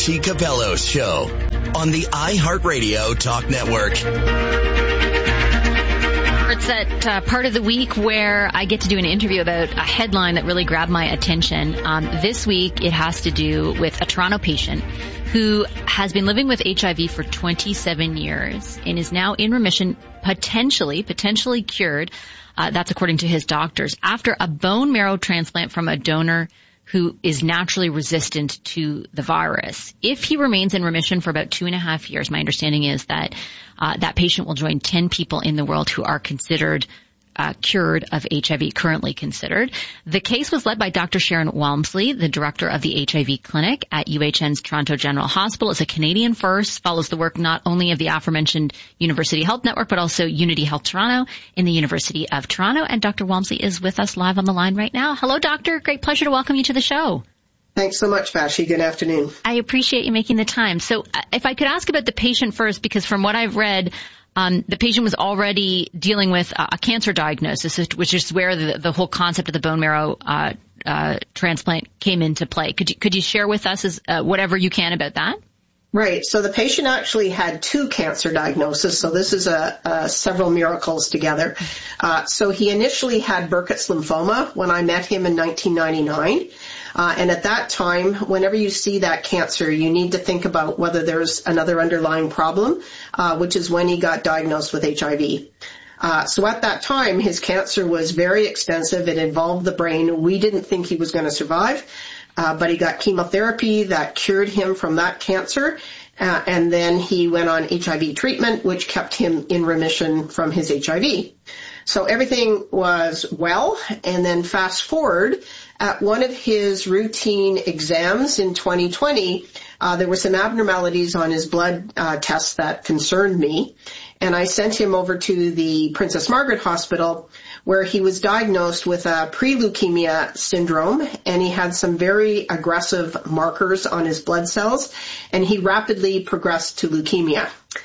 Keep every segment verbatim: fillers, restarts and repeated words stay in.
T. Cabello Show on the iHeartRadio Talk Network. It's that uh, part of the week where I get to do an interview about a headline that really grabbed my attention. Um, this week, it has to do with a Toronto patient who has been living with H I V for twenty-seven years and is now in remission, potentially, potentially cured. Uh, that's according to his doctors, after a bone marrow transplant from a donor who is naturally resistant to the virus. If he remains in remission for about two and a half years, my understanding is that uh, that patient will join ten people in the world who are considered uh, cured of H I V, currently considered. The case was led by Doctor Sharon Walmsley, the director of the H I V clinic at U H N's Toronto General Hospital. It's a Canadian first, follows the work not only of the aforementioned University Health Network, but also Unity Health Toronto in the University of Toronto. And Doctor Walmsley is with us live on the line right now. Hello, doctor. Great pleasure to welcome you to the show. Thanks so much, Vashi. Good afternoon. I appreciate you making the time. So uh, if I could ask about the patient first, because from what I've read, Um, the patient was already dealing with a, a cancer diagnosis, which is where the, the whole concept of the bone marrow uh, uh, transplant came into play. Could you, could you share with us as, uh, whatever you can about that? Right. So the patient actually had two cancer diagnoses. So this is a, a several miracles together. Uh, so he initially had Burkitt's lymphoma when I met him in nineteen ninety-nine. Uh, and at that time, whenever you see that cancer, you need to think about whether there's another underlying problem, uh, which is when he got diagnosed with H I V. Uh, so at that time, his cancer was very extensive. It involved the brain. We didn't think he was going to survive, uh, but he got chemotherapy that cured him from that cancer. Uh, and then he went on H I V treatment, which kept him in remission from his H I V. So everything was well. And then fast forward, at one of his routine exams in twenty twenty, uh, there were some abnormalities on his blood uh, tests that concerned me. And I sent him over to the Princess Margaret Hospital, where he was diagnosed with a pre-leukemia syndrome, and he had some very aggressive markers on his blood cells, and he rapidly progressed to leukemia.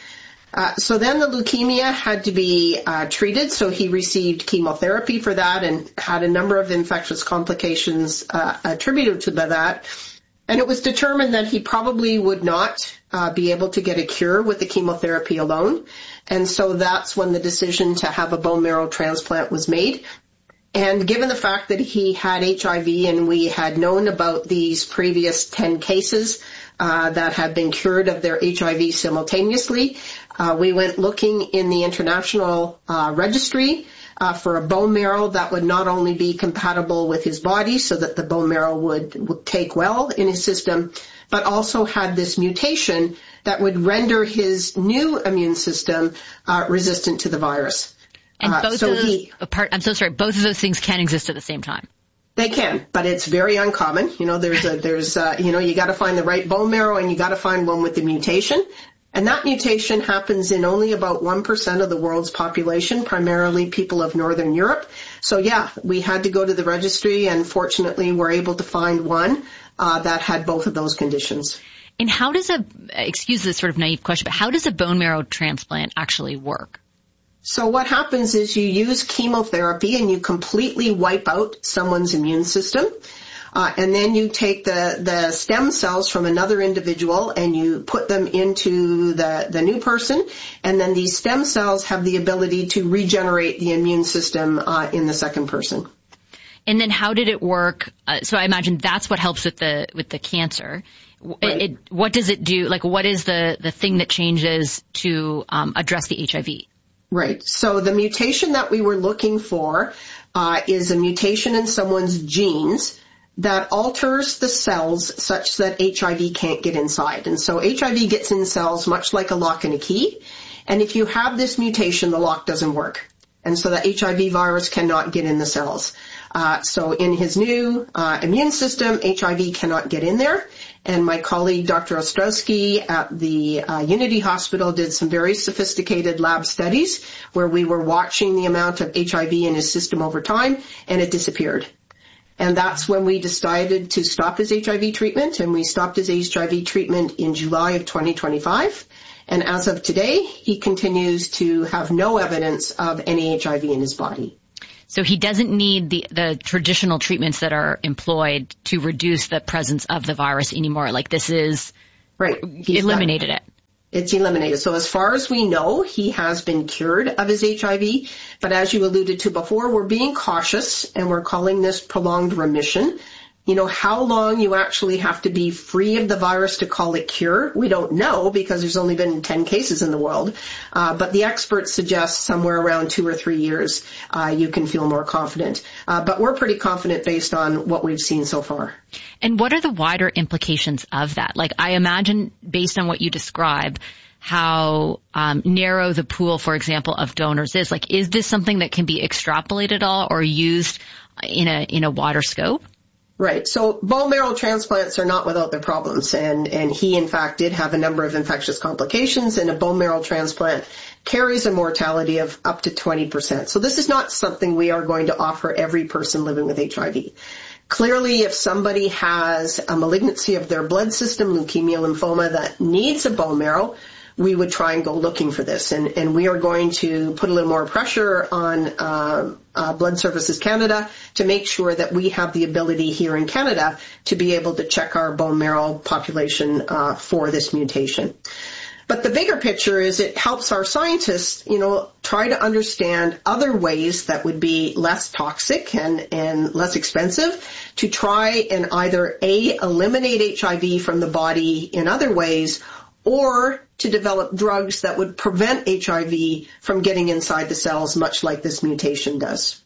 Uh, so then the leukemia had to be uh, treated, so he received chemotherapy for that and had a number of infectious complications uh, attributed to that. And it was determined that he probably would not uh, be able to get a cure with the chemotherapy alone. And so that's when the decision to have a bone marrow transplant was made. And given the fact that he had H I V and we had known about these previous ten cases uh, that had been cured of their H I V simultaneously, uh, we went looking in the international uh, registry uh, for a bone marrow that would not only be compatible with his body so that the bone marrow would, would take well in his system, but also had this mutation that would render his new immune system uh, resistant to the virus. And both uh, so of those, he, apart, I'm so sorry, both of those things can exist at the same time. They can, but it's very uncommon. You know, there's a, there's a, you know, you got to find the right bone marrow and you got to find one with the mutation. And that mutation happens in only about one percent of the world's population, primarily people of Northern Europe. So yeah, we had to go to the registry and fortunately we're able to find one uh, that had both of those conditions. And how does a, excuse this sort of naive question, but how does a bone marrow transplant actually work? So what happens is you use chemotherapy and you completely wipe out someone's immune system. Uh, and then you take the, the stem cells from another individual and you put them into the, the new person. And then these stem cells have the ability to regenerate the immune system uh, in the second person. And then how did it work? Uh, so I imagine that's what helps with the with the cancer. Right. It, it, what does it do? Like, what is the, the thing that changes to um, address the H I V? Right. So the mutation that we were looking for uh, is a mutation in someone's genes that alters the cells such that H I V can't get inside. And so H I V gets in cells much like a lock and a key. And if you have this mutation, the lock doesn't work. And so the H I V virus cannot get in the cells. Uh, so in his new uh, immune system, H I V cannot get in there. And my colleague, Doctor Ostrowski at the uh, Unity Hospital did some very sophisticated lab studies where we were watching the amount of H I V in his system over time, and it disappeared. And that's when we decided to stop his H I V treatment, and we stopped his H I V treatment in July of twenty twenty-five. And as of today, he continues to have no evidence of any H I V in his body. So he doesn't need the, the traditional treatments that are employed to reduce the presence of the virus anymore. Like this is Right. He's eliminated done. it. It's eliminated. So as far as we know, he has been cured of his H I V. But as you alluded to before, we're being cautious and we're calling this prolonged remission. You know, how long you actually have to be free of the virus to call it cure, we don't know because there's only been ten cases in the world. Uh, but the experts suggest somewhere around two or three years uh, you can feel more confident. Uh, but we're pretty confident based on what we've seen so far. And what are the wider implications of that? Like, I imagine, based on what you describe, how um, narrow the pool, for example, of donors is. Like, is this something that can be extrapolated at all or used in a in a wider scope? Right. So bone marrow transplants are not without their problems. And, and he, in fact, did have a number of infectious complications, and a bone marrow transplant carries a mortality of up to twenty percent. So this is not something we are going to offer every person living with H I V. Clearly, if somebody has a malignancy of their blood system, leukemia, lymphoma, that needs a bone marrow, we would try and go looking for this. And, and we are going to put a little more pressure on uh, uh, Blood Services Canada to make sure that we have the ability here in Canada to be able to check our bone marrow population uh, for this mutation. But the bigger picture is it helps our scientists, you know, try to understand other ways that would be less toxic and, and less expensive to try and either A, eliminate H I V from the body in other ways, or to develop drugs that would prevent H I V from getting inside the cells, much like this mutation does.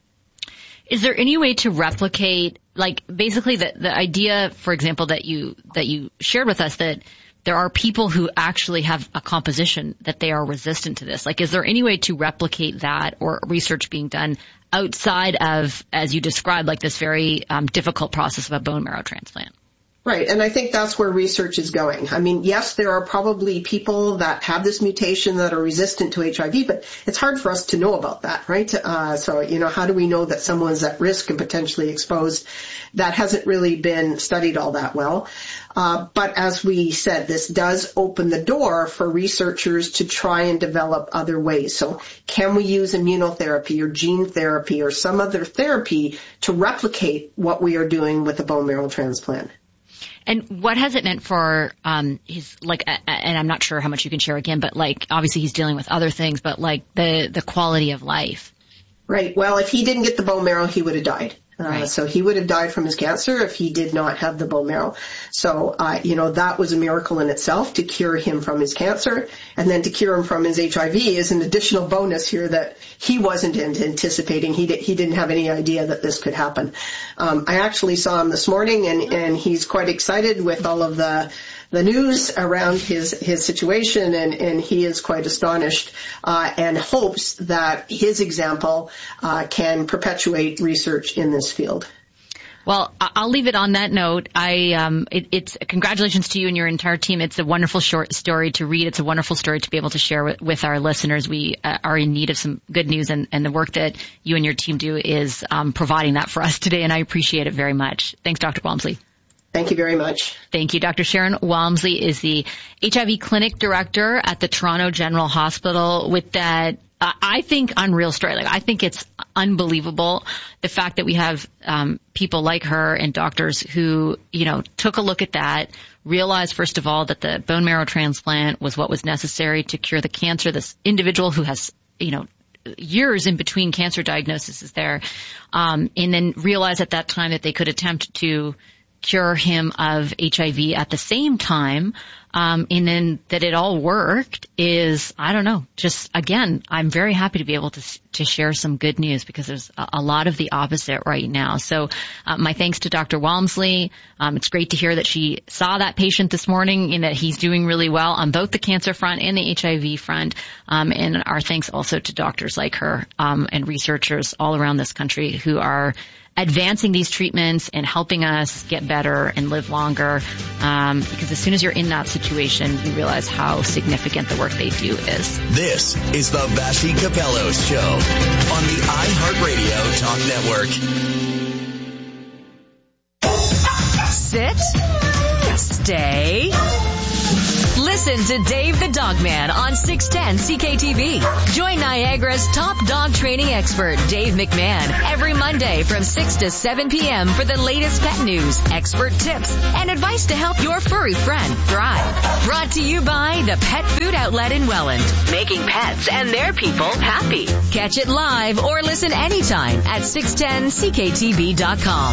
Is there any way to replicate, like, basically the, the idea, for example, that you that you shared with us, that there are people who actually have a composition that they are resistant to this? Like, is there any way to replicate that or research being done outside of, as you described, like this very um, difficult process of a bone marrow transplant? Right, and I think that's where research is going. I mean, yes, there are probably people that have this mutation that are resistant to H I V, but it's hard for us to know about that, right? Uh, so, you know, how do we know that someone's at risk and potentially exposed? That hasn't really been studied all that well. Uh, but as we said, this does open the door for researchers to try and develop other ways. So can we use immunotherapy or gene therapy or some other therapy to replicate what we are doing with a bone marrow transplant? And what has it meant for um his, like, uh, and I'm not sure how much you can share again, but like, obviously he's dealing with other things, but like the the quality of life? Right. Well, if he didn't get the bone marrow, he would have died. Uh, right. So he would have died from his cancer if he did not have the bone marrow. So, uh, you know, that was a miracle in itself to cure him from his cancer. And then to cure him from his H I V is an additional bonus here that he wasn't anticipating. He, di- he didn't have any idea that this could happen. Um, I actually saw him this morning, and, and he's quite excited with all of the the news around his, his situation, and, and he is quite astonished, uh, and hopes that his example, uh, can perpetuate research in this field. Well, I'll leave it on that note. I, um, it, it's congratulations to you and your entire team. It's a wonderful short story to read. It's a wonderful story to be able to share with, with our listeners. We uh, are in need of some good news, and, and the work that you and your team do is, um, providing that for us today, and I appreciate it very much. Thanks, Doctor Walmsley. Thank you very much. Thank you. Doctor Sharon Walmsley is the H I V clinic director at the Toronto General Hospital with that, uh, I think, unreal story. Like, I think it's unbelievable, the fact that we have um, people like her and doctors who, you know, took a look at that, realized, first of all, that the bone marrow transplant was what was necessary to cure the cancer. This individual who has, you know, years in between cancer diagnoses is there, um, and then realized at that time that they could attempt to cure him of H I V at the same time, um, and then that it all worked is, I don't know, just, again, I'm very happy to be able to to share some good news, because there's a, a lot of the opposite right now. So uh, my thanks to Doctor Walmsley. Um, it's great to hear that she saw that patient this morning and that he's doing really well on both the cancer front and the H I V front. Um, and our thanks also to doctors like her um, and researchers all around this country who are advancing these treatments and helping us get better and live longer, um, because as soon as you're in that situation, you realize how significant the work they do is. This is the Vassy Capello Show on the iHeartRadio Talk Network. Sit. Stay. Listen. Listen to Dave the Dogman on six ten C K T V. Join Niagara's top dog training expert, Dave McMahon, every Monday from six to seven p.m. for the latest pet news, expert tips, and advice to help your furry friend thrive. Brought to you by the Pet Food Outlet in Welland, making pets and their people happy. Catch it live or listen anytime at six ten C K T V dot com.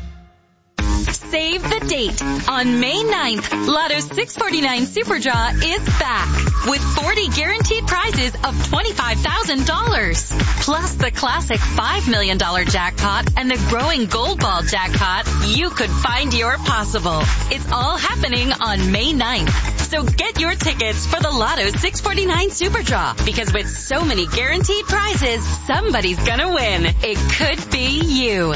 Save the date. On May ninth, Lotto six forty-nine Super Draw is back with forty guaranteed prizes of twenty-five thousand dollars. Plus the classic five million dollars jackpot and the growing Gold Ball jackpot. You could find your possible. It's all happening on May ninth. So get your tickets for the Lotto six forty-nine Super Draw, because with so many guaranteed prizes, somebody's gonna win. It could be you.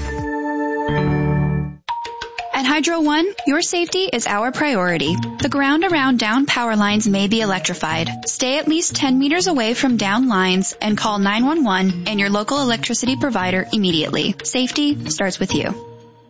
At Hydro One, your safety is our priority. The ground around down power lines may be electrified. Stay at least ten meters away from down lines and call nine one one and your local electricity provider immediately. Safety starts with you.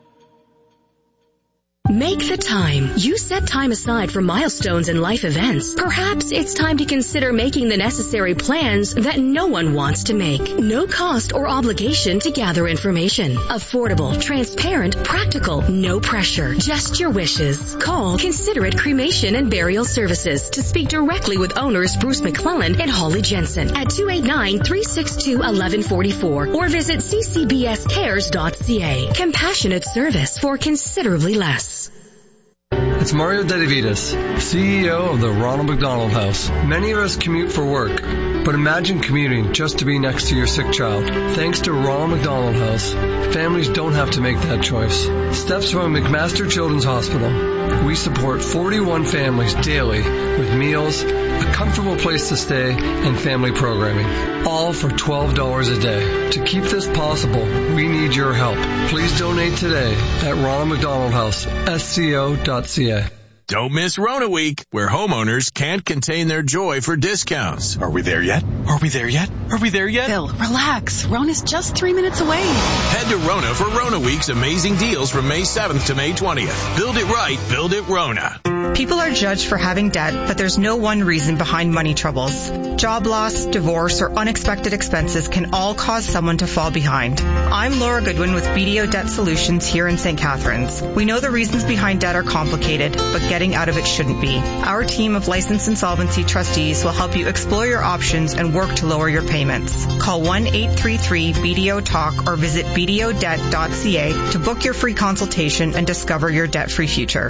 Make the time. You set time aside for milestones and life events. Perhaps it's time to consider making the necessary plans that no one wants to make. No cost or obligation to gather information. Affordable, transparent, practical, no pressure. Just your wishes. Call Considerate Cremation and Burial Services to speak directly with owners Bruce McClellan and Holly Jensen at two eight nine, three six two, one one four four or visit c c b s cares dot c a. Compassionate service for considerably less. It's Mario Dedivitas, C E O of the Ronald McDonald House. Many of us commute for work, but imagine commuting just to be next to your sick child. Thanks to Ronald McDonald House, families don't have to make that choice. Steps from McMaster Children's Hospital. We support forty-one families daily with meals, a comfortable place to stay, and family programming. All for twelve dollars a day. To keep this possible, we need your help. Please donate today at Ronald McDonald House, S C O dot C A. Don't miss Rona Week, where homeowners can't contain their joy for discounts. Are we there yet? Are we there yet? Are we there yet? Bill, relax. Rona's just three minutes away. Head to Rona for Rona Week's amazing deals from May seventh to May twentieth. Build it right. Build it Rona. People are judged for having debt, but there's no one reason behind money troubles. Job loss, divorce, or unexpected expenses can all cause someone to fall behind. I'm Laura Goodwin with B D O Debt Solutions here in Saint Catharines. We know the reasons behind debt are complicated, but getting out of it shouldn't be. Our team of licensed insolvency trustees will help you explore your options and work to lower your payments. Call one eight three three B D O talk or visit b d o debt dot c a to book your free consultation and discover your debt-free future.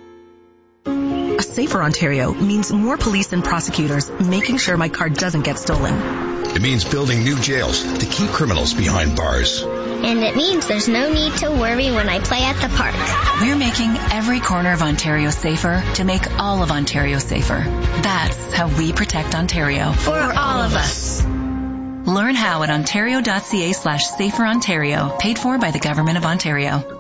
A safer Ontario means more police and prosecutors making sure my car doesn't get stolen. It means building new jails to keep criminals behind bars. And it means there's no need to worry when I play at the park. We're making every corner of Ontario safer to make all of Ontario safer. That's how we protect Ontario. For all of us. Learn how at ontario dot c a slash safer Ontario. Paid for by the Government of Ontario.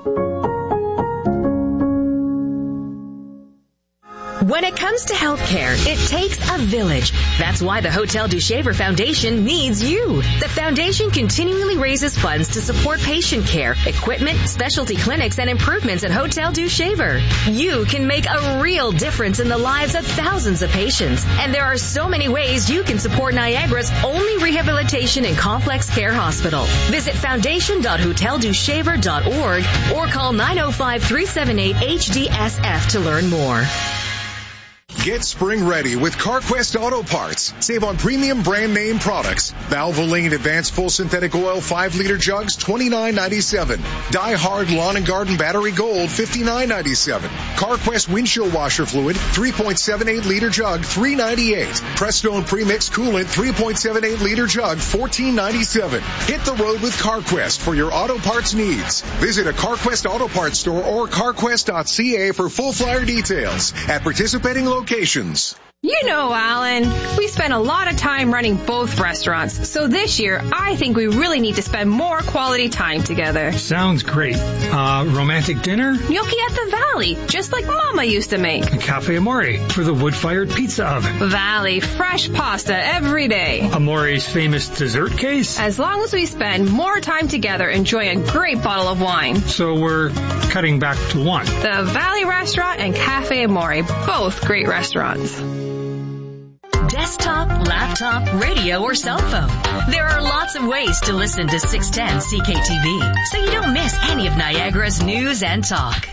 When it comes to healthcare, it takes a village. That's why the Hotel du Shaver Foundation needs you. The foundation continually raises funds to support patient care, equipment, specialty clinics, and improvements at Hotel du Shaver. You can make a real difference in the lives of thousands of patients. And there are so many ways you can support Niagara's only rehabilitation and complex care hospital. Visit foundation dot hotel du shaver dot org or call nine oh five, three seven eight, H D S F to learn more. Get spring ready with CarQuest Auto Parts. Save on premium brand name products. Valvoline Advanced Full Synthetic Oil five liter jugs, twenty-nine ninety-seven. Die Hard Lawn and Garden Battery Gold, fifty-nine ninety-seven. CarQuest Windshield Washer Fluid, three point seven eight liter jug, three ninety-eight. Prestone Premix Coolant, three point seven eight liter jug, fourteen ninety-seven. Hit the road with CarQuest for your auto parts needs. Visit a CarQuest Auto Parts store or carquest dot c a for full flyer details at participating locations. You know, Alan, we spend a lot of time running both restaurants, so this year I think we really need to spend more quality time together. Sounds great. Uh, romantic dinner? Gnocchi at the Valley, just like Mama used to make. Cafe Amore for the wood-fired pizza oven. Valley, fresh pasta every day. Amore's famous dessert case? As long as we spend more time together enjoying a great bottle of wine. So we're cutting back to one. The Valley Restaurant and Cafe Amore, both great restaurants. Desktop, laptop, radio, or cell phone. There are lots of ways to listen to six ten C K T V, so you don't miss any of Niagara's news and talk.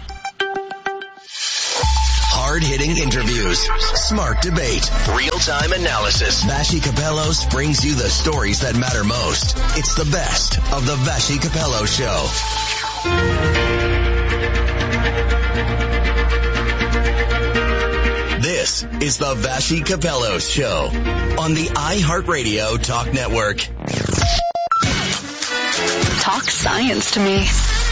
Hard-hitting interviews, smart debate, real-time analysis. Vassy Kapelos brings you the stories that matter most. It's the best of the Vassy Kapelos Show. This is the Vassy Kapelos Show on the iHeartRadio Talk Network. Talk science to me.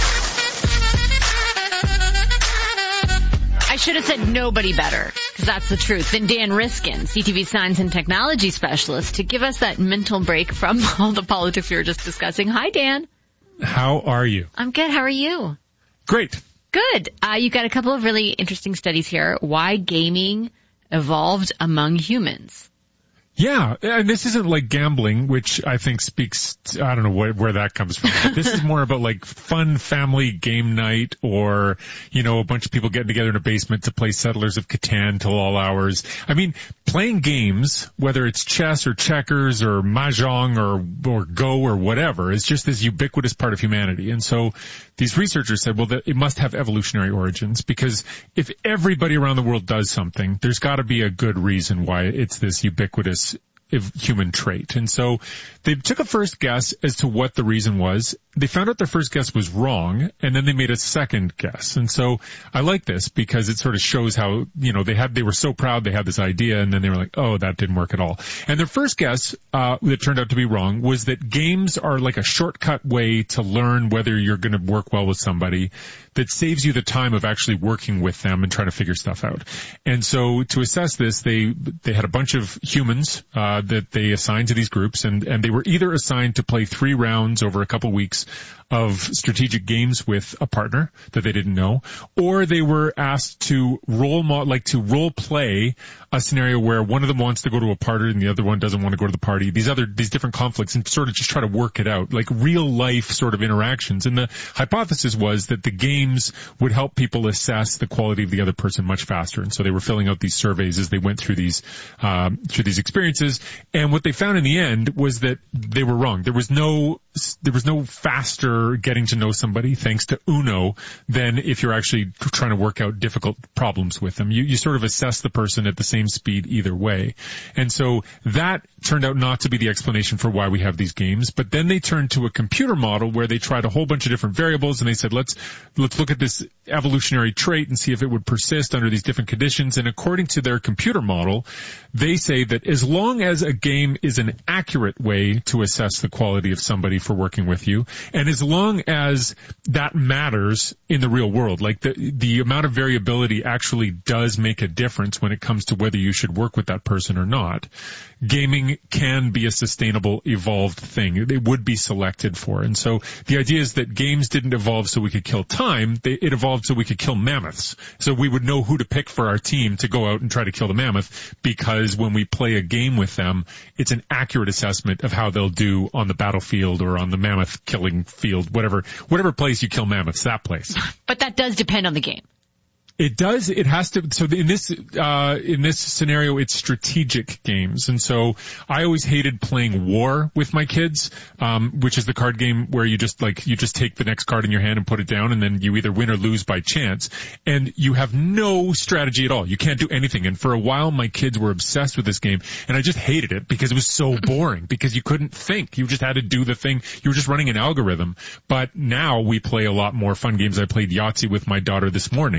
I should have said nobody better, because that's the truth, than Dan Riskin, C T V science and technology specialist, to give us that mental break from all the politics we were just discussing. Hi, Dan. How are you? I'm good. How are you? Great. Good. Uh, you got a couple of really interesting studies here. Why gaming evolved among humans. Yeah, and this isn't like gambling, which I think speaks, to, I don't know what, where that comes from. But this is more about like fun family game night, or, you know, a bunch of people getting together in a basement to play Settlers of Catan till all hours. I mean, playing games, whether it's chess or checkers or mahjong or, or Go or whatever, is just this ubiquitous part of humanity. And so these researchers said, well, that it must have evolutionary origins, because if everybody around the world does something, there's got to be a good reason why it's this ubiquitous human trait. And so they took a first guess as to what the reason was. They found out their first guess was wrong, and then they made a second guess. And so I like this because it sort of shows how, you know, they had, they were so proud they had this idea, and then they were like, oh, that didn't work at all. And their first guess, uh, that turned out to be wrong, was that games are like a shortcut way to learn whether you're going to work well with somebody, that saves you the time of actually working with them and trying to figure stuff out. And so to assess this, they, they had a bunch of humans, uh, that they assigned to these groups, and, and they were either assigned to play three rounds over a couple weeks of strategic games with a partner that they didn't know, or they were asked to role mo- like to role play a scenario where one of them wants to go to a party and the other one doesn't want to go to the party. These other, these different conflicts, and sort of just try to work it out, like real life sort of interactions. And the hypothesis was that the games would help people assess the quality of the other person much faster. And so they were filling out these surveys as they went through these, um, through these experiences. And what they found in the end was that they were wrong. There was no, there was no faster getting to know somebody thanks to Uno than if you're actually trying to work out difficult problems with them. You, you sort of assess the person at the same speed either way. And so that turned out not to be the explanation for why we have these games. But then they turned to a computer model where they tried a whole bunch of different variables, and they said, let's, let's look at this evolutionary trait and see if it would persist under these different conditions. And according to their computer model, they say that as long as a game is an accurate way to assess the quality of somebody for working with you, and as long as that matters in the real world, like the, the amount of variability actually does make a difference when it comes to whether you should work with that person or not, gaming can be a sustainable, evolved thing. It would be selected for. And so the idea is that games didn't evolve so we could kill time. They, it evolved so we could kill mammoths. So we would know who to pick for our team to go out and try to kill the mammoth, because when we play a game with them, it's an accurate assessment of how they'll do on the battlefield or on the mammoth killing field, whatever, whatever place you kill mammoths, that place. But that does depend on the game. It does. It has to. So in this, uh, in this scenario, it's strategic games. And so I always hated playing War with my kids, um, which is the card game where you just like, you just take the next card in your hand and put it down, and then you either win or lose by chance. And you have no strategy at all. You can't do anything. And for a while, my kids were obsessed with this game, and I just hated it because it was so boring, because you couldn't think. You just had to do the thing. You were just running an algorithm. But now we play a lot more fun games. I played Yahtzee with my daughter this morning, and I had a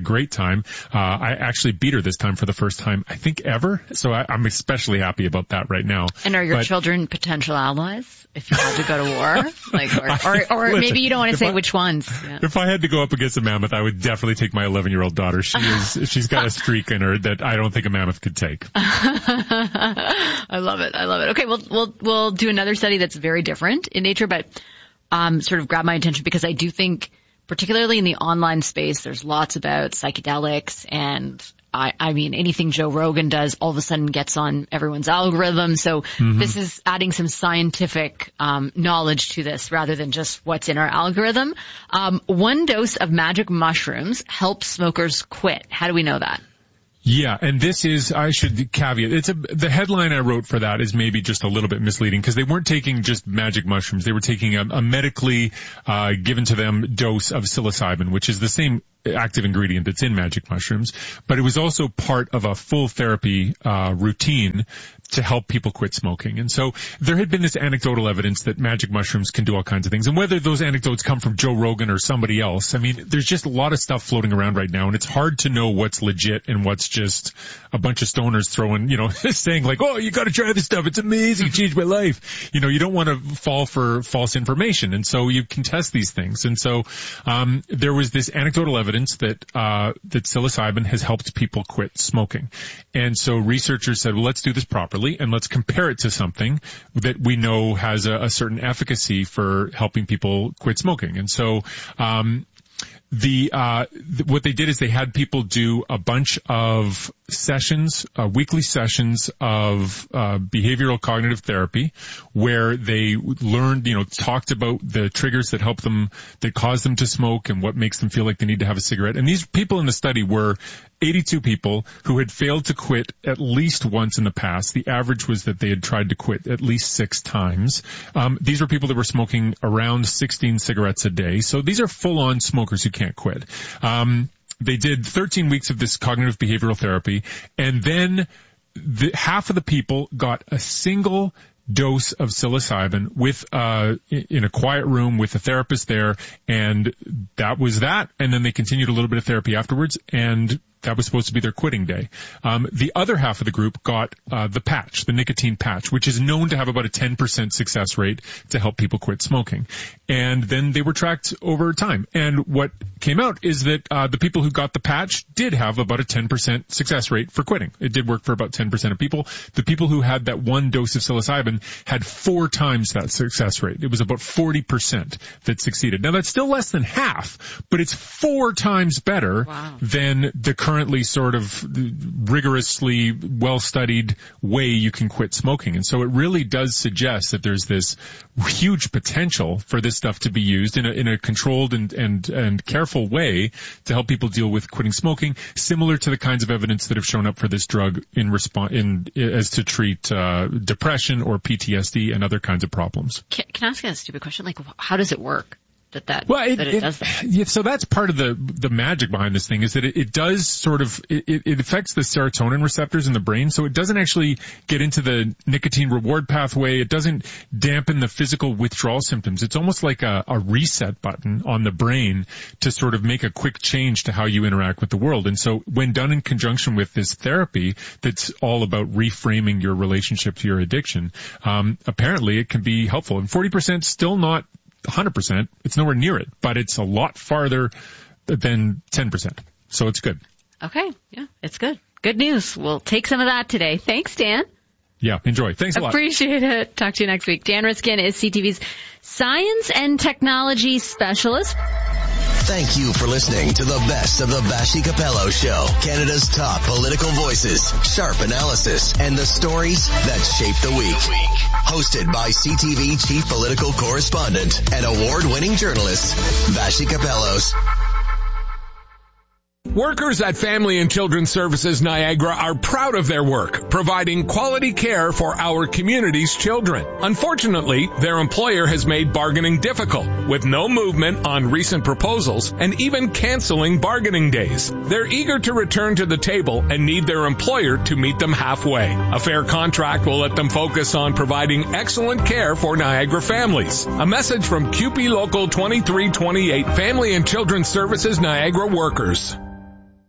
great time. Uh, I actually beat her this time for the first time, I think, ever. So I, I'm especially happy about that right now. And are your but, children potential allies if you had to go to war? Like, or, or, or listen, maybe you don't want to say I, which ones. Yeah. If I had to go up against a mammoth, I would definitely take my eleven-year-old daughter. She is, she's got a streak in her that I don't think a mammoth could take. I love it. I love it. Okay, we'll, we'll, we'll do another study that's very different in nature, but, um, sort of grabbed my attention because I do think, particularly in the online space, there's lots about psychedelics and I, I mean, anything Joe Rogan does all of a sudden gets on everyone's algorithm. So mm-hmm. this is adding some scientific um, knowledge to this rather than just what's in our algorithm. Um, one dose of magic mushrooms helps smokers quit. How do we know that? Yeah, and this is, I should caveat, it's a, the headline I wrote for that is maybe just a little bit misleading because they weren't taking just magic mushrooms. They were taking a, a medically, uh, given to them dose of psilocybin, which is the same active ingredient that's in magic mushrooms, but it was also part of a full therapy, uh, routine to help people quit smoking. And so there had been this anecdotal evidence that magic mushrooms can do all kinds of things. And whether those anecdotes come from Joe Rogan or somebody else, I mean, there's just a lot of stuff floating around right now, and it's hard to know what's legit and what's just a bunch of stoners throwing, you know, saying like, oh, you gotta try this stuff. It's amazing. It changed my life. You know, you don't want to fall for false information. And so you can test these things. And so, um, there was this anecdotal evidence that, uh, that psilocybin has helped people quit smoking. And so researchers said, well, let's do this properly. And let's compare it to something that we know has a, a certain efficacy for helping people quit smoking. And so, um, the, uh, th- what they did is they had people do a bunch of sessions, uh, weekly sessions of, uh, behavioral cognitive therapy where they learned, you know, talked about the triggers that help them, that cause them to smoke and what makes them feel like they need to have a cigarette. And these people in the study were eighty-two people who had failed to quit at least once in the past. The average was that they had tried to quit at least six times. Um, these were people that were smoking around sixteen cigarettes a day. So these are full-on smokers who can't quit. Um, they did thirteen weeks of this cognitive behavioral therapy, and then the, half of the people got a single dose of psilocybin with, uh, in a quiet room with a therapist there, and that was that. And then they continued a little bit of therapy afterwards, and that was supposed to be their quitting day. Um, the other half of the group got uh, the patch, the nicotine patch, which is known to have about a ten percent success rate to help people quit smoking. And then they were tracked over time. And what came out is that uh, the people who got the patch did have about a ten percent success rate for quitting. It did work for about ten percent of people. The people who had that one dose of psilocybin had four times that success rate. It was about forty percent that succeeded. Now that's still less than half, but it's four times better wow. than the current currently sort of rigorously well-studied way you can quit smoking. And so it really does suggest that there's this huge potential for this stuff to be used in a, in a controlled and, and, and careful way to help people deal with quitting smoking, similar to the kinds of evidence that have shown up for this drug in response, in, as to treat, uh, depression or P T S D and other kinds of problems. Can, can I ask you a stupid question? Like, how does it work? That that, well, it, that it, it does that. Yeah, so that's part of the the magic behind this thing is that it, it does sort of it, it affects the serotonin receptors in the brain, so it doesn't actually get into the nicotine reward pathway. It doesn't dampen the physical withdrawal symptoms. It's almost like a, a reset button on the brain to sort of make a quick change to how you interact with the world. And so when done in conjunction with this therapy that's all about reframing your relationship to your addiction, um, apparently it can be helpful. And forty percent still not one hundred percent. It's nowhere near it, but it's a lot farther than ten percent. So it's good. Okay. Yeah, it's good. Good news. We'll take some of that today. Thanks, Dan. Yeah, enjoy. Thanks a lot. Appreciate it. Talk to you next week. Dan Riskin is C T V's Science and Technology Specialist. Thank you for listening to the best of the Vassy Capello Show. Canada's top political voices, sharp analysis, and the stories that shape the week. Hosted by C T V chief political correspondent and award-winning journalist, Vassy Capellos. Workers at Family and Children's Services Niagara are proud of their work, providing quality care for our community's children. Unfortunately, their employer has made bargaining difficult, with no movement on recent proposals and even canceling bargaining days. They're eager to return to the table and need their employer to meet them halfway. A fair contract will let them focus on providing excellent care for Niagara families. A message from Q P Local twenty-three twenty-eight Family and Children's Services Niagara workers.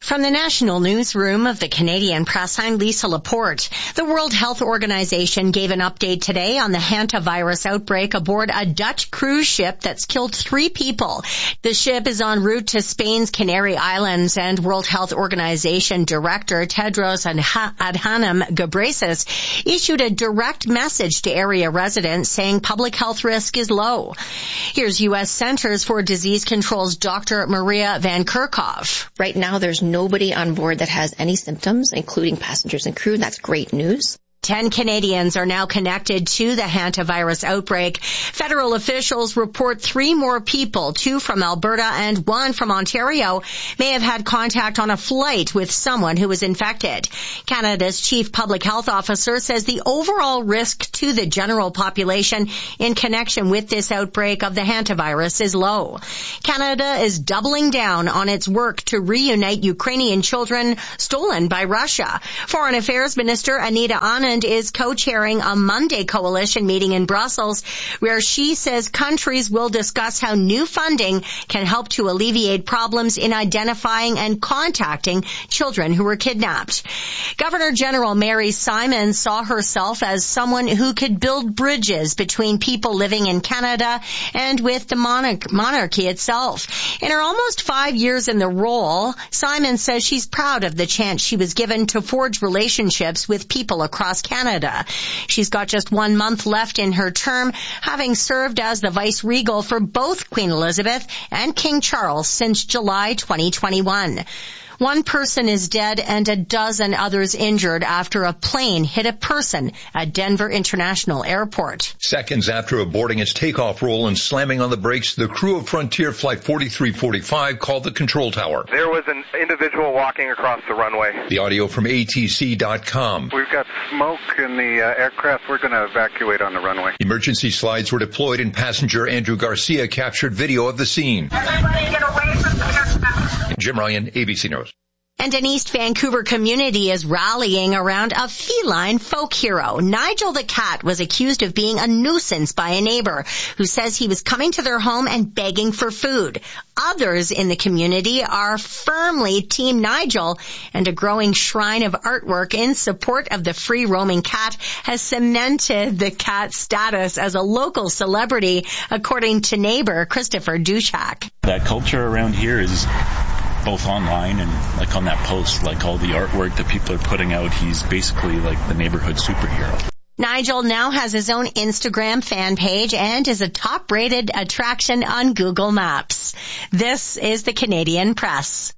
From the national newsroom of the Canadian Press, I'm Lisa Laporte. The World Health Organization gave an update today on the hantavirus outbreak aboard a Dutch cruise ship that's killed three people. The ship is en route to Spain's Canary Islands, and World Health Organization Director Tedros Adhanom Ghebreyesus issued a direct message to area residents saying public health risk is low. Here's U S Centers for Disease Control's Doctor Maria Van Kerkhove. Right now, there's nobody on board that has any symptoms, including passengers and crew, and that's great news. Ten Canadians are now connected to the hantavirus outbreak. Federal officials report three more people, two from Alberta and one from Ontario, may have had contact on a flight with someone who was infected. Canada's chief public health officer says the overall risk to the general population in connection with this outbreak of the hantavirus is low. Canada is doubling down on its work to reunite Ukrainian children stolen by Russia. Foreign Affairs Minister Anita Anand is co-chairing a Monday coalition meeting in Brussels where she says countries will discuss how new funding can help to alleviate problems in identifying and contacting children who were kidnapped. Governor General Mary Simon saw herself as someone who could build bridges between people living in Canada and with the monarch- monarchy itself. In her almost five years in the role, Simon says she's proud of the chance she was given to forge relationships with people across Canada. She's got just one month left in her term, having served as the vice-regal for both Queen Elizabeth and King Charles since July twenty twenty-one. One person is dead and a dozen others injured after a plane hit a person at Denver International Airport. Seconds after aborting its takeoff roll and slamming on the brakes, the crew of Frontier Flight forty-three forty-five called the control tower. There was an individual walking across the runway. The audio from A T C dot com. We've got smoke in the uh, aircraft. We're going to evacuate on the runway. Emergency slides were deployed and passenger Andrew Garcia captured video of the scene. Everybody get away from the aircraft. Jim Ryan, A B C News. And an East Vancouver community is rallying around a feline folk hero. Nigel the cat was accused of being a nuisance by a neighbor who says he was coming to their home and begging for food. Others in the community are firmly Team Nigel, and a growing shrine of artwork in support of the free-roaming cat has cemented the cat's status as a local celebrity, according to neighbor Christopher Dushak. That culture around here is both online and like on that post, like all the artwork that people are putting out, he's basically like the neighborhood superhero. Nigel now has his own Instagram fan page and is a top-rated attraction on Google Maps. This is the Canadian Press.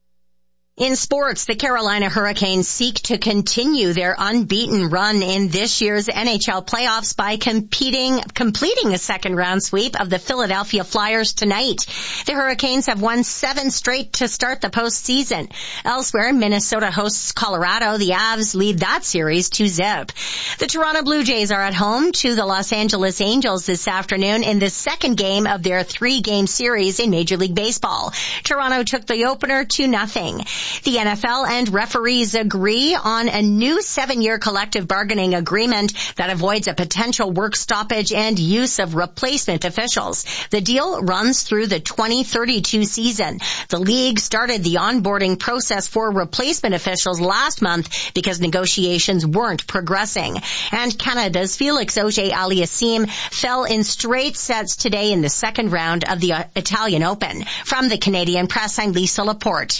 In sports, the Carolina Hurricanes seek to continue their unbeaten run in this year's N H L playoffs by competing, completing a second-round sweep of the Philadelphia Flyers tonight. The Hurricanes have won seven straight to start the postseason. Elsewhere, Minnesota hosts Colorado. The Avs lead that series two zip. The Toronto Blue Jays are at home to the Los Angeles Angels this afternoon in the second game of their three-game series in Major League Baseball. Toronto took the opener two nothing. The N F L and referees agree on a new seven-year collective bargaining agreement that avoids a potential work stoppage and use of replacement officials. The deal runs through the twenty thirty-two season. The league started the onboarding process for replacement officials last month because negotiations weren't progressing. And Canada's Felix Auger-Aliassime fell in straight sets today in the second round of the Italian Open. From the Canadian Press, I'm Lisa Laporte.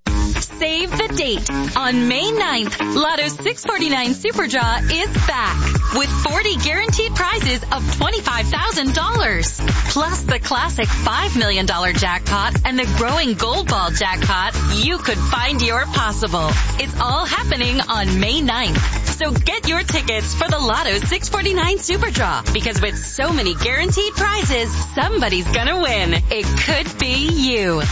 Save the date. On May ninth, Lotto six forty-nine Super Draw is back with forty guaranteed prizes of twenty-five thousand dollars. Plus the classic five million dollars jackpot and the growing Gold Ball jackpot. You could find your possible. It's all happening on May ninth. So get your tickets for the Lotto six forty-nine Super Draw, because with so many guaranteed prizes, somebody's gonna win. It could be you.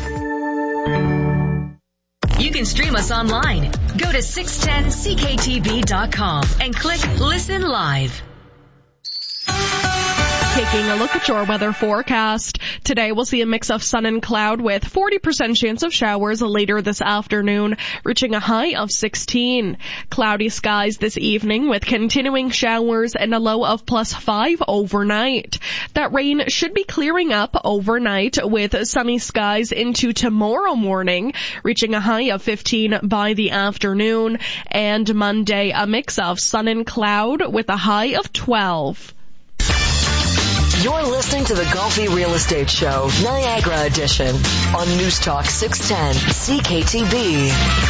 You can stream us online. Go to six ten C K T V dot com and click Listen Live. Taking a look at your weather forecast. Today we'll see a mix of sun and cloud with forty percent chance of showers later this afternoon, reaching a high of sixteen. Cloudy skies this evening with continuing showers and a low of plus five overnight. That rain should be clearing up overnight with sunny skies into tomorrow morning, reaching a high of fifteen by the afternoon. And Monday, a mix of sun and cloud with a high of twelve. You're listening to the Golfi Real Estate Show, Niagara Edition, on News Talk six ten C K T B.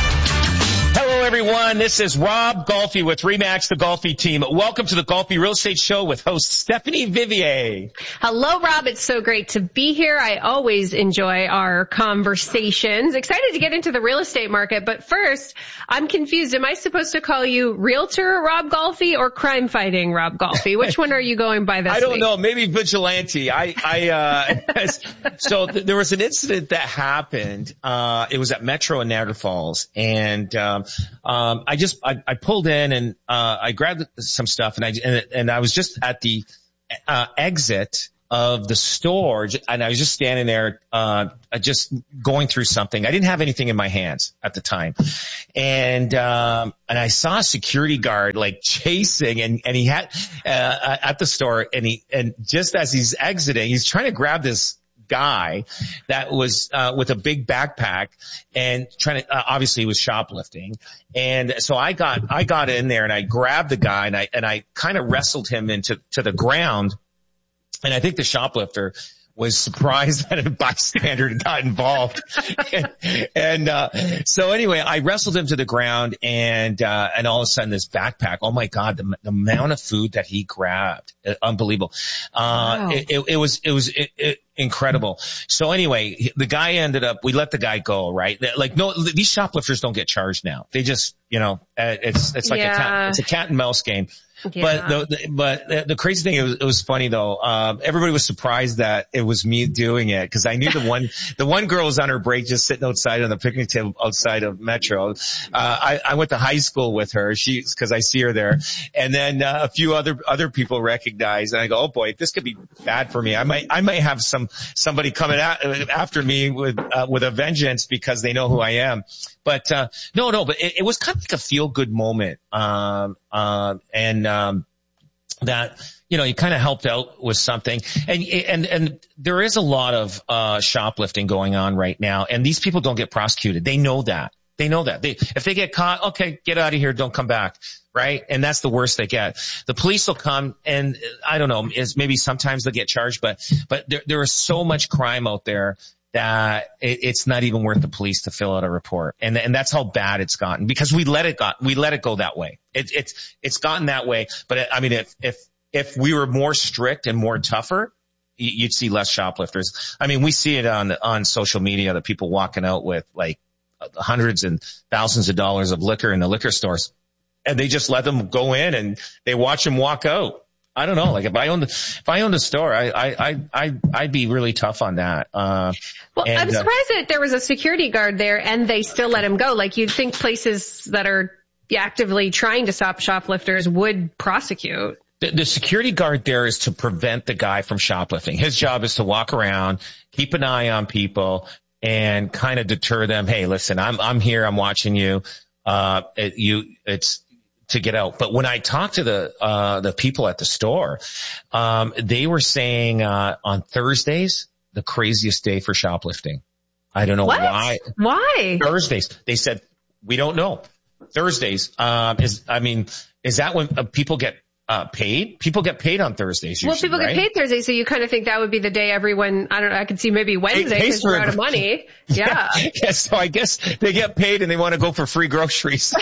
Hello, everyone. This is Rob Golfi with Remax, the Golfi team. Welcome to the Golfi Real Estate Show with host Stephanie Vivier. Hello, Rob. It's so great to be here. I always enjoy our conversations. Excited to get into the real estate market. But first, I'm confused. Am I supposed to call you Realtor Rob Golfi or Crime Fighting Rob Golfi? Which one are you going by this I don't week? know. Maybe Vigilante. I, I, uh, so th- there was an incident that happened. Uh, it was at Metro in Niagara Falls. And, um, Um, I just, I, I pulled in and, uh, I grabbed some stuff and I, and, and I was just at the, uh, exit of the store and I was just standing there, uh, just going through something. I didn't have anything in my hands at the time. And, um, and I saw a security guard like chasing and, and he had, uh, at the store and he, and just as he's exiting, he's trying to grab this guy that was uh with a big backpack and trying to uh, obviously he was shoplifting. And so I got I got in there and I grabbed the guy and I and I kind of wrestled him into to the ground. And I think the shoplifter was surprised that a bystander got involved. and, and uh so anyway, I wrestled him to the ground and uh and all of a sudden this backpack, oh my God, the, the amount of food that he grabbed, uh, unbelievable. Uh wow. it, it, it was it was it, it, incredible. So anyway, the guy ended up, we let the guy go, right? Like no, these shoplifters don't get charged now. They just, you know, it's it's like yeah. a cat, it's a cat and mouse game. Yeah. But the, the but the, the crazy thing, it was, it was funny though. Um, everybody was surprised that it was me doing it because I knew the one the one girl was on her break just sitting outside on the picnic table outside of Metro. Uh, I, I went to high school with her. She because I see her there, and then uh, a few other other people recognized, and I go, oh boy, this could be bad for me. I might I might have some somebody coming at, after me with uh, with a vengeance because they know who I am. But uh no, no, but it, it was kind of like a feel good moment. Um, um, and um, that you know, you kind of helped out with something. And and and there is a lot of uh shoplifting going on right now, and these people don't get prosecuted. They know that. They know that. They if they get caught, okay, get out of here, don't come back. Right? And that's the worst they get. The police will come and I don't know, is maybe sometimes they'll get charged, but but there there is so much crime out there that it, it's not even worth the police to fill out a report. And and that's how bad it's gotten because we let it got we let it go that way. It, it's it's gotten that way. But it, I mean, if if if we were more strict and more tougher, you'd see less shoplifters. I mean, we see it on on social media, the people walking out with like hundreds and thousands of dollars of liquor in the liquor stores, and they just let them go in and they watch them walk out. I don't know. Like if I owned, if I owned a store, I, I, I, I I'd be really tough on that. Uh, well, and, I'm surprised uh, that there was a security guard there and they still let him go. Like you'd think places that are actively trying to stop shoplifters would prosecute. The, the security guard there is to prevent the guy from shoplifting. His job is to walk around, keep an eye on people and kind of deter them. Hey, listen, I'm, I'm here. I'm watching you. Uh, it, you, it's, to get out. But when I talked to the, uh, the people at the store, um, they were saying, uh, on Thursdays, the craziest day for shoplifting. I don't know what? why. Why? Thursdays. They said, we don't know. Thursdays, um, is, I mean, is that when uh, people get, uh, paid? People get paid on Thursdays usually, well, people right? get paid Thursdays, so you kind of think that would be the day everyone, I don't know, I could see maybe Wednesday because you're out of money. Yeah. yeah. Yeah. So I guess they get paid and they want to go for free groceries.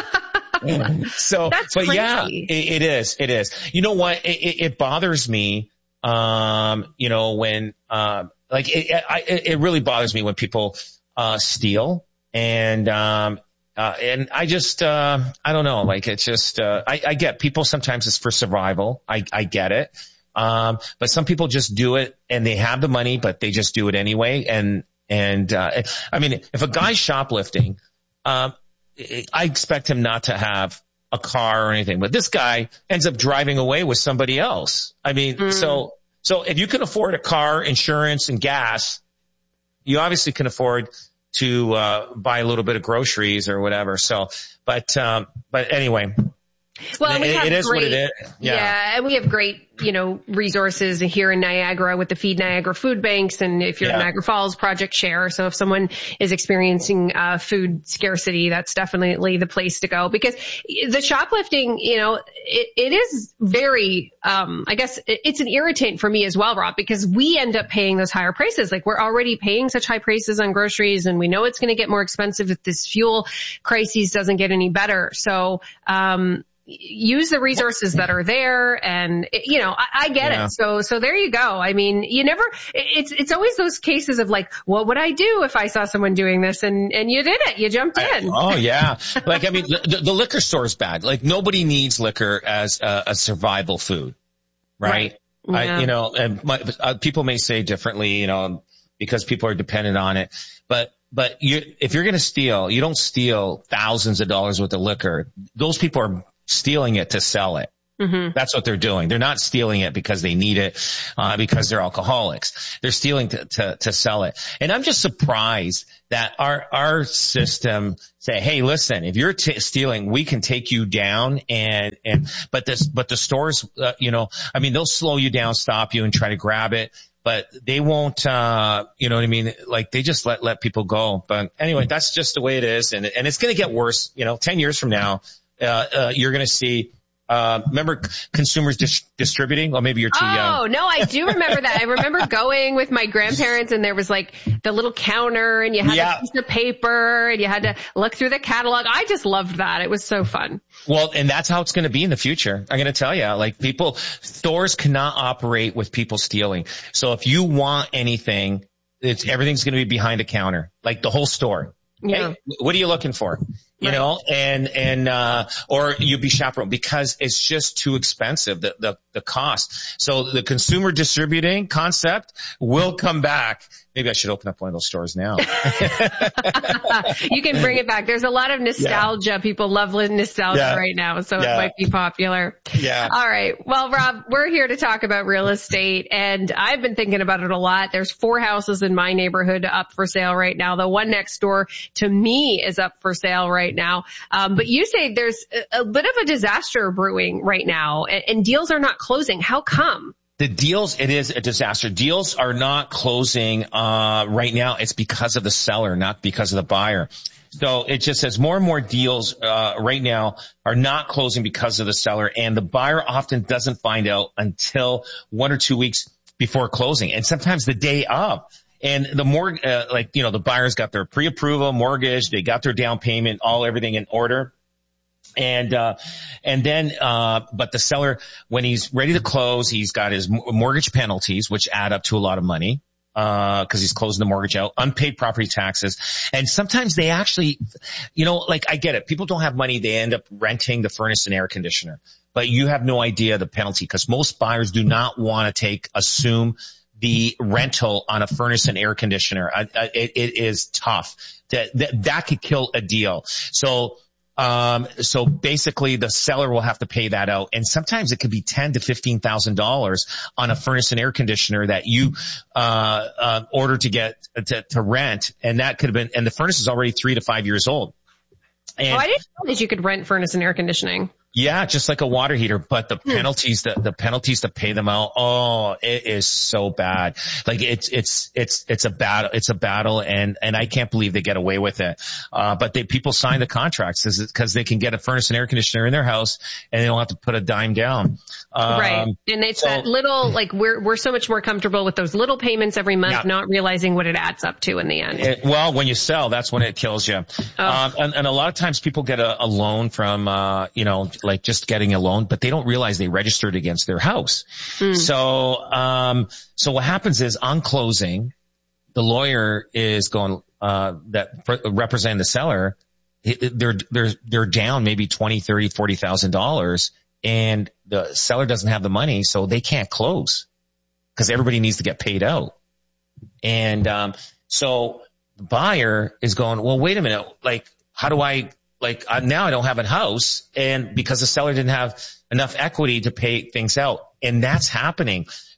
So, That's but crazy. yeah, it, it is, it is. You know what? It, it, it bothers me, um, you know, when, um, like, it, I, it really bothers me when people, uh, steal and, um, uh, and I just, uh, I don't know, like, it's just, uh, I, I get people sometimes it's for survival. I, I get it. Um, but some people just do it and they have the money, but they just do it anyway. And, and, uh, I mean, if a guy's shoplifting, um, I expect him not to have a car or anything, but this guy ends up driving away with somebody else. I mean, mm. so So if you can afford a car, insurance, and gas, you obviously can afford to uh buy a little bit of groceries or whatever. So, but um but anyway. Well, we it, have it is great, what it is. Yeah. yeah, and we have great, you know, resources here in Niagara with the Feed Niagara food banks, and if you're Yeah. in Niagara Falls, Project Share. So if someone is experiencing uh, food scarcity, that's definitely the place to go, because the shoplifting, you know, it, it is very, um, I guess it, it's an irritant for me as well, Rob, because we end up paying those higher prices. Like, we're already paying such high prices on groceries, and we know it's going to get more expensive if this fuel crisis doesn't get any better. So, um, use the resources that are there, and you know, I, I get Yeah. it. So, so there you go. I mean, you never, it's, it's always those cases of like, what would I do if I saw someone doing this? And, and you did it. You jumped in. Oh yeah. Like, I mean, the, the liquor store is bad. Like, nobody needs liquor as a, a survival food, right? Right. Yeah. I, you know, and my, uh, people may say differently, you know, because people are dependent on it, but But you, if you're going to steal, you don't steal thousands of dollars worth of liquor. Those people are stealing it to sell it. Mm-hmm. That's what they're doing. They're not stealing it because they need it, uh, because they're alcoholics. They're stealing to, to, to sell it. And I'm just surprised that our, our system say, hey, listen, if you're t- stealing, we can take you down, and, and, but this, but the stores, uh, you know, I mean, they'll slow you down, stop you, and try to grab it. But they won't, uh, you know what I mean? Like, they just let, let people go. But anyway, that's just the way it is. And, and it's going to get worse. You know, ten years from now, uh, uh, you're going to see, uh, remember consumers dis- distributing? Well, maybe you're too oh, young. Oh, no, I do remember that. I remember going with my grandparents, and there was like the little counter, and you had Yeah. a piece of paper, and you had to look through the catalog. I just loved that. It was so fun. Well, and that's how it's going to be in the future. I'm going to tell you, like, people, stores cannot operate with people stealing. So if you want anything, it's, everything's going to be behind a counter, like the whole store. Yeah. Hey, what are you looking for? You Right. know, and, and, uh, or you'd be chaperoned, because it's just too expensive, the, the, the cost. So the consumer distributing concept will come back. Maybe I should open up one of those stores now. You can bring it back. There's a lot of nostalgia. Yeah. People love nostalgia yeah. right now, so yeah. it might be popular. Yeah. All right. Well, Rob, we're here to talk about real estate, and I've been thinking about it a lot. There's four houses in my neighborhood up for sale right now. The one next door to me is up for sale right now. Um, but you say there's a, a bit of a disaster brewing right now, and, and deals are not closing. How come? The deals, it is a disaster. Deals are not closing, uh, right now. It's because of the seller, not because of the buyer. So it just says more and more deals, uh, right now are not closing because of the seller, and the buyer often doesn't find out until one or two weeks before closing, and sometimes the day of. And the more, uh, like, you know, the buyers got their pre-approval mortgage, they got their down payment, all everything in order. And, uh, and then, uh, but the seller, when he's ready to close, he's got his mortgage penalties, which add up to a lot of money, uh, cause he's closing the mortgage out, unpaid property taxes. And sometimes they actually, you know, like, I get it. People don't have money. They end up renting the furnace and air conditioner, but you have no idea the penalty, cause most buyers do not want to take, assume the rental on a furnace and air conditioner. I, I, it, it is tough. That, that, that could kill a deal. So, Um, so basically the seller will have to pay that out. And sometimes it could be ten to fifteen thousand dollars on a furnace and air conditioner that you, uh, uh, order to get, to, to rent. And that could have been, and the furnace is already three to five years old. And oh, I didn't know that you could rent furnace and air conditioning. Yeah, just like a water heater, but the penalties, the, the penalties to pay them out, oh, it is so bad. Like, it's, it's, it's, it's a battle, it's a battle, and, and I can't believe they get away with it. Uh, but they, people sign the contracts because they can get a furnace and air conditioner in their house, and they don't have to put a dime down. Um, right. And it's so, that little, like, we're, we're so much more comfortable with those little payments every month, yeah. not realizing what it adds up to in the end. It, well, when you sell, that's when it kills you. Oh. Um, and, and a lot of times people get a, a loan from, uh, you know, like just getting a loan, but they don't realize they registered against their house. Mm. So, um, so what happens is on closing, the lawyer is going, uh, that representing the seller, they're, they're, they're down maybe twenty, thirty, forty thousand dollars, and the seller doesn't have the money, so they can't close because everybody needs to get paid out. And, um, so the buyer is going, well, wait a minute, like, how do I, Like uh, now I don't have a house, and because the seller didn't have enough equity to pay things out, and that's happening.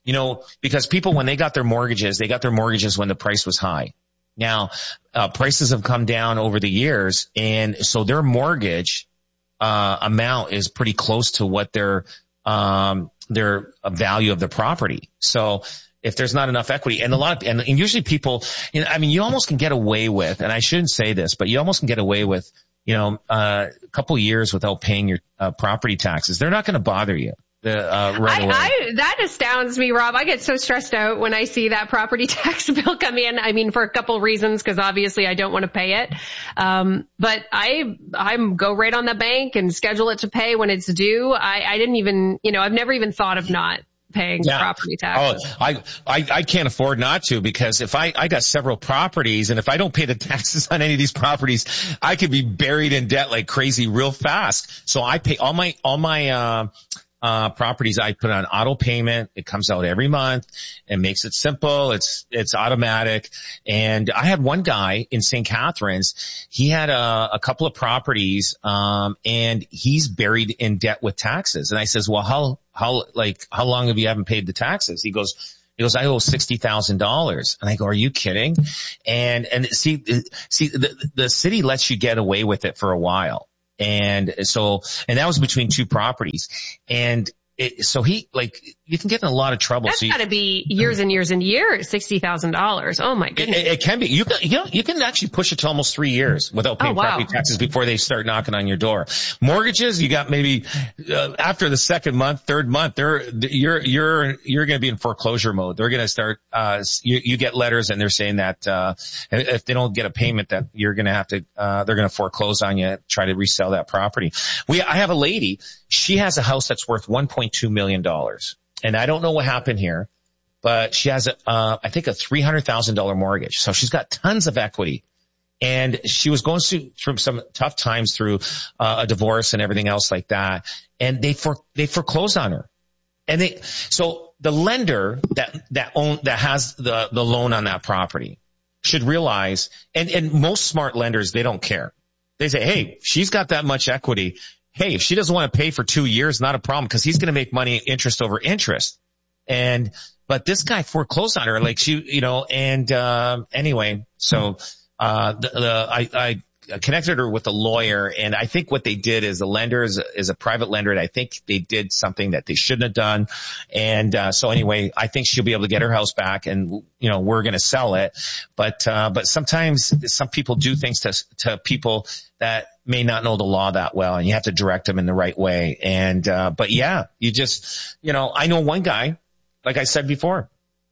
you know, because people, when they got their mortgages, they got their mortgages when the price was high. Now, uh, prices have come down over the years, and so their mortgage, uh, amount is pretty close to what their, um, their value of the property. So if there's not enough equity, and a lot of, and, and usually people, you know, I mean, you almost can get away with, and I shouldn't say this, but you almost can get away with, you know, uh, a couple years without paying your uh, property taxes. They're not going to bother you. The, uh, right I, away. I, that astounds me, Rob. I get so stressed out when I see that property tax bill come in. I mean, for a couple reasons, because obviously I don't want to pay it. Um, but I, I'm go right on the bank and schedule it to pay when it's due. I, I didn't even, you know, I've never even thought of not paying yeah. property taxes. Oh, I, I, I can't afford not to, because if I, I got several properties, and if I don't pay the taxes on any of these properties, I could be buried in debt like crazy real fast. So I pay all my, all my, uh, Uh, properties I put on auto payment. It comes out every month and makes it simple. It's, it's automatic. And I had one guy in Saint Catharines. He had a, a couple of properties, um, and he's buried in debt with taxes. And I says, well, how, how, like, how long have you haven't paid the taxes? He goes, He goes, I owe sixty thousand dollars. And I go, are you kidding? And, and see, see, the, the city lets you get away with it for a while. And so, and that was between two properties. And it, so he, like, you can get in a lot of trouble. That's so got to be years and years and years, sixty thousand dollars. Oh my goodness. It, it can be. You can, you know, you can actually push it to almost three years without paying oh, wow. property taxes before they start knocking on your door. Mortgages, you got maybe, uh, after the second month, third month, they're, you're, you're, you're going to be in foreclosure mode. They're going to start, uh, you, you get letters and they're saying that, uh, if they don't get a payment, that you're going to have to, uh, they're going to foreclose on you, try to resell that property. We, I have a lady, she has a house that's worth one point two million dollars. And I don't know what happened here, but she has a, uh, I think a three hundred thousand dollars mortgage. So she's got tons of equity. And she was going through, through some tough times through uh, a divorce and everything else like that. And they for, they foreclosed on her. And they, so the lender that, that own, that has the, the loan on that property should realize, and, and most smart lenders, they don't care. They say, hey, she's got that much equity. Hey, if she doesn't want to pay for two years, not a problem, because he's going to make money interest over interest. And, but this guy foreclosed on her, like she, you know, and, um, anyway, so, uh, the, the, I, I connected her with a lawyer, and I think what they did is the lender is, is a private lender, and I think they did something that they shouldn't have done. And, uh, so anyway, I think she'll be able to get her house back, and, you know, we're going to sell it. But, uh, but sometimes some people do things to, to people that may not know the law that well, and you have to direct them in the right way. And, uh, but yeah, you just, you know, I know one guy, like I said before,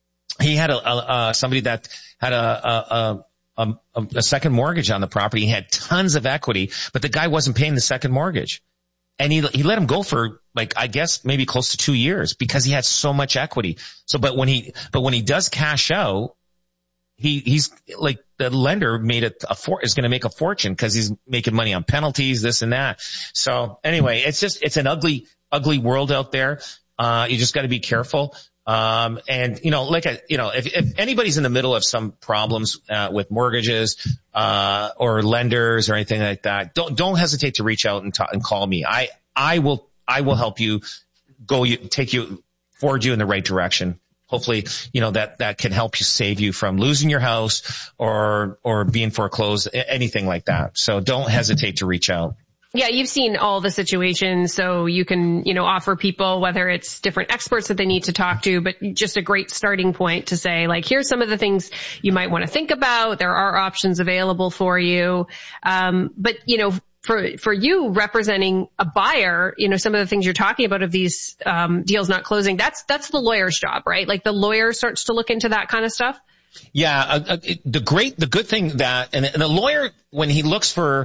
he had a, a uh, somebody that had a, a, a, a, a second mortgage on the property. He had tons of equity, but the guy wasn't paying the second mortgage. And he, he let him go for, like, I guess maybe close to two years because he had so much equity. So, but when he, but when he does cash out, he, he's like, the lender made it a for, is going to make a fortune because he's making money on penalties, this and that. So anyway, it's just, it's an ugly, ugly world out there. Uh, you just got to be careful. Um, and you know, like, I, you know, if, if anybody's in the middle of some problems, uh, with mortgages, uh, or lenders or anything like that, don't, don't hesitate to reach out and talk, and call me. I, I will, I will help you go, you, take you, forward you in the right direction. Hopefully, you know, that, that can help you save you from losing your house or, or being foreclosed, anything like that. So don't hesitate to reach out. Yeah, you've seen all the situations, so you can, you know, offer people, whether it's different experts that they need to talk to, but just a great starting point to say, like, here's some of the things you might want to think about. There are options available for you. Um, but, you know, for, for you representing a buyer, you know, some of the things you're talking about of these, um, deals not closing, that's, that's the lawyer's job, right? Like the lawyer starts to look into that kind of stuff. Yeah. Uh, uh, the great, the good thing that, and, and the lawyer, when he looks for,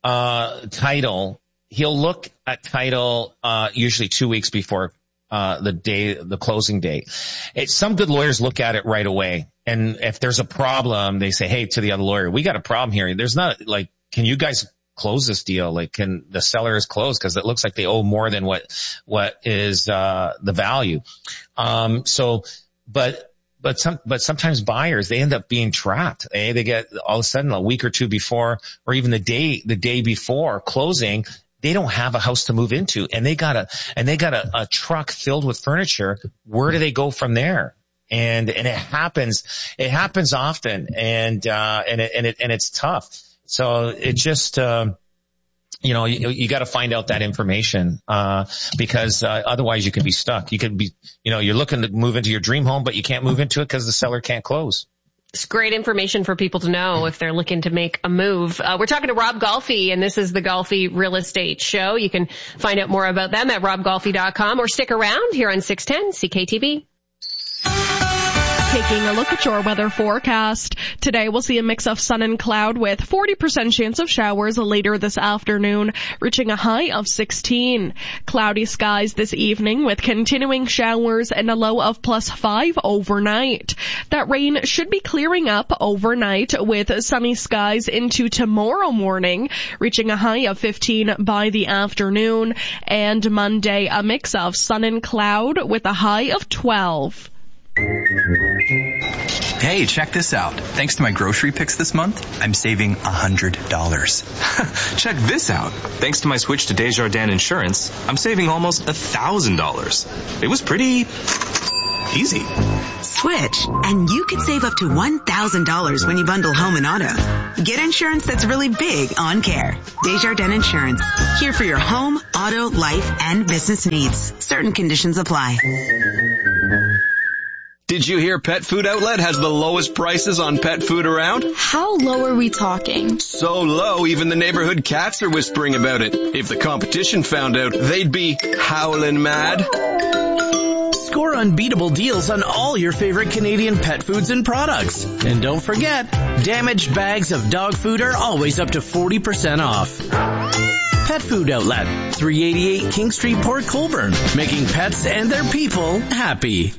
uh, title, he'll look at title, uh, usually two weeks before, uh, the day, the closing date. It, some good lawyers look at it right away. And if there's a problem, they say, hey, to the other lawyer, we got a problem here. There's not like, can you guys close this deal? Like, can the sellers close? Cause it looks like they owe more than what, what is, uh, the value. Um, so, but, But some, but sometimes buyers, they end up being trapped. Eh? They get all of a sudden a week or two before, or even the day, the day before closing, they don't have a house to move into, and they got a, and they got a, a truck filled with furniture. Where do they go from there? And, and it happens, it happens often, and, uh, and it, and it, and it's tough. So it just, um, you know, you, you got to find out that information, uh, because, uh, otherwise you could be stuck. You could be, you know, you're looking to move into your dream home, but you can't move into it because the seller can't close. It's great information for people to know if they're looking to make a move. Uh, we're talking to Rob Golfi, and this is the Golfi Real Estate Show. You can find out more about them at rob golfi dot com or stick around here on six ten C K T V. Taking a look at your weather forecast. Today we'll see a mix of sun and cloud with forty percent chance of showers later this afternoon, reaching a high of sixteen. Cloudy skies this evening with continuing showers and a low of plus five overnight. That rain should be clearing up overnight with sunny skies into tomorrow morning, reaching a high of fifteen by the afternoon. And Monday, a mix of sun and cloud with a high of twelve. Hey, check this out. Thanks to my grocery picks this month, I'm saving one hundred dollars. Check this out. Thanks to my switch to Desjardins Insurance, I'm saving almost one thousand dollars. It was pretty easy. Switch, and you could save up to one thousand dollars when you bundle home and auto. Get insurance that's really big on care. Desjardins Insurance. Here for your home, auto, life, and business needs. Certain conditions apply. Did you hear Pet Food Outlet has the lowest prices on pet food around? How low are we talking? So low, even the neighborhood cats are whispering about it. If the competition found out, they'd be howling mad. Score unbeatable deals on all your favorite Canadian pet foods and products. And don't forget, damaged bags of dog food are always up to forty percent off. Pet Food Outlet, three eighty-eight King Street, Port Colborne, making pets and their people happy.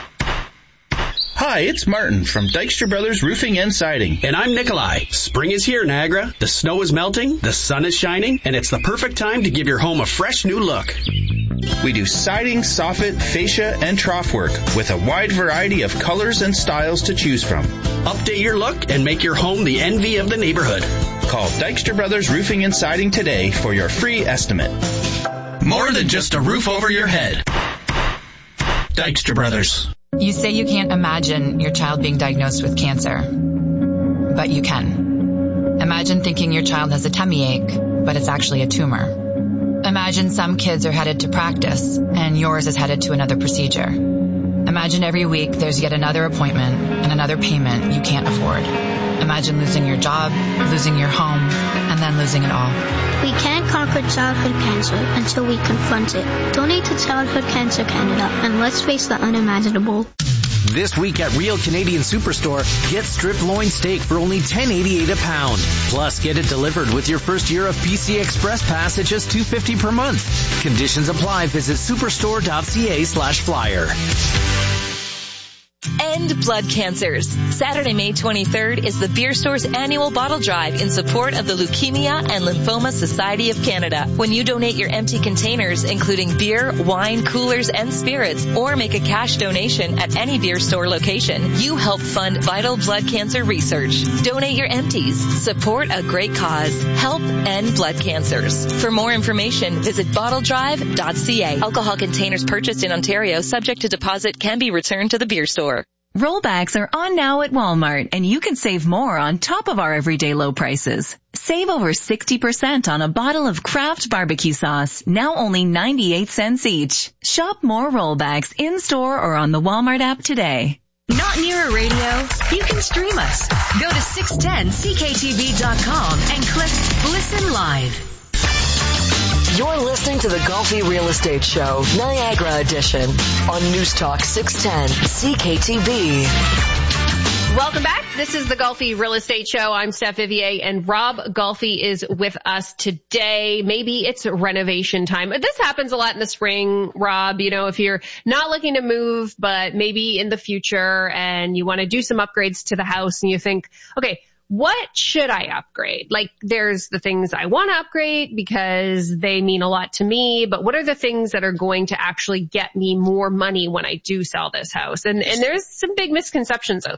Hi, it's Martin from Dykstra Brothers Roofing and Siding. And I'm Nikolai. Spring is here, Niagara. The snow is melting, the sun is shining, and it's the perfect time to give your home a fresh new look. We do siding, soffit, fascia, and trough work with a wide variety of colors and styles to choose from. Update your look and make your home the envy of the neighborhood. Call Dykstra Brothers Roofing and Siding today for your free estimate. More than just a roof over your head. Dykstra Brothers. You say you can't imagine your child being diagnosed with cancer, but you can. Imagine thinking your child has a tummy ache, but it's actually a tumor. Imagine some kids are headed to practice, and yours is headed to another procedure. Imagine every week there's yet another appointment and another payment you can't afford. Imagine losing your job, losing your home, and then losing it all. We can't conquer childhood cancer until we confront it. Donate to Childhood Cancer Canada, and let's face the unimaginable. This week at Real Canadian Superstore, get strip loin steak for only ten eighty-eight a pound. Plus, get it delivered with your first year of P C Express Pass at just two fifty per month. Conditions apply. Visit superstore.ca slash flyer. End blood cancers. Saturday, May twenty-third is the Beer Store's annual bottle drive in support of the Leukemia and Lymphoma Society of Canada. When you donate your empty containers, including beer, wine, coolers, and spirits, or make a cash donation at any Beer Store location, you help fund vital blood cancer research. Donate your empties. Support a great cause. Help end blood cancers. For more information, visit bottle drive dot c a. Alcohol containers purchased in Ontario subject to deposit can be returned to the Beer Store. Rollbacks are on now at Walmart, and you can save more on top of our everyday low prices. Save over sixty percent on a bottle of Kraft barbecue sauce, now only ninety-eight cents each. Shop more rollbacks in-store or on the Walmart app today. Not near a radio? You can stream us. Go to six ten C K T V dot com and click Listen Live. You're listening to the Golfi Real Estate Show, Niagara Edition, on News Talk six ten C K T V. Welcome back. This is the Golfi Real Estate Show. I'm Steph Vivier, and Rob Golfi is with us today. Maybe it's renovation time. This happens a lot in the spring, Rob. You know, if you're not looking to move, but maybe in the future and you want to do some upgrades to the house and you think, okay, what should I upgrade? Like, there's the things I want to upgrade because they mean a lot to me, but what are the things that are going to actually get me more money when I do sell this house? And, and there's some big misconceptions out there.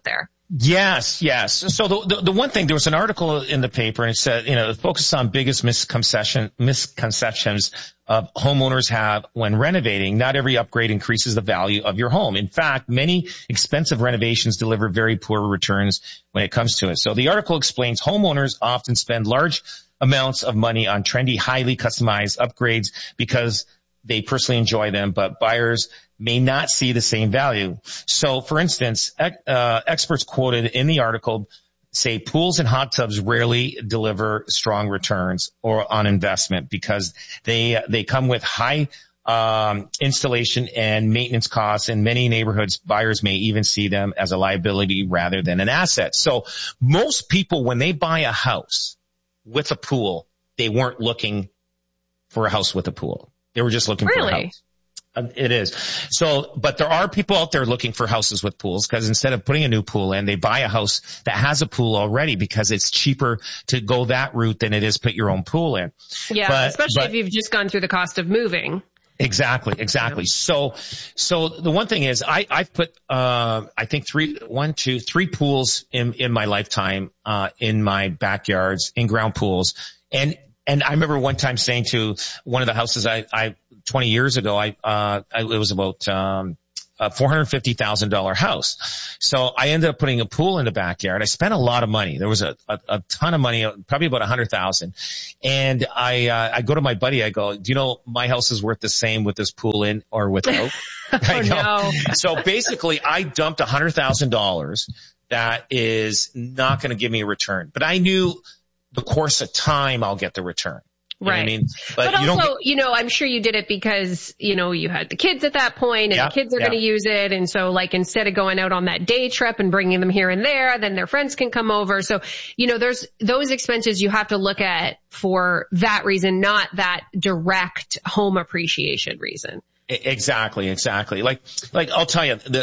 Yes, yes. So the, the the one thing, there was an article in the paper and it said, you know, it focused on biggest misconception misconceptions of homeowners have when renovating. Not every upgrade increases the value of your home. In fact, many expensive renovations deliver very poor returns when it comes to it. So the article explains homeowners often spend large amounts of money on trendy, highly customized upgrades because they personally enjoy them, but buyers may not see the same value. So, for instance, uh, experts quoted in the article say pools and hot tubs rarely deliver strong returns or on investment because they they come with high um installation and maintenance costs. In many neighborhoods, buyers may even see them as a liability rather than an asset. So most people, when they buy a house with a pool, they weren't looking for a house with a pool. They were just looking really? for a house. Uh, it is. So, but there are people out there looking for houses with pools because instead of putting a new pool in, they buy a house that has a pool already because it's cheaper to go that route than it is put your own pool in. Yeah, but, especially but, if you've just gone through the cost of moving. Exactly, exactly. So, so the one thing is I, I've put, uh, I think three, one, two, three pools in, in my lifetime, uh, in my backyards, in-ground pools. And, and I remember one time saying to one of the houses I, I, twenty years ago, I, uh, I, it was about, um, a four hundred fifty thousand dollars house. So I ended up putting a pool in the backyard. I spent a lot of money. There was a, a, a ton of money, probably about a hundred thousand. And I, uh, I go to my buddy. I go, do you know my house is worth the same with this pool in or without? Oh, I know. no. So basically I dumped a hundred thousand dollars that is not going to give me a return, but I knew the course of time I'll get the return. You right. know what I mean? But, but you also, don't get- you know, I'm sure you did it because, you know, you had the kids at that point and Yeah, the kids are yeah. going to use it. And so like instead of going out on that day trip and bringing them here and there, then their friends can come over. So, you know, there's those expenses you have to look at for that reason, not that direct home appreciation reason. Exactly, exactly. Like, like I'll tell you, the,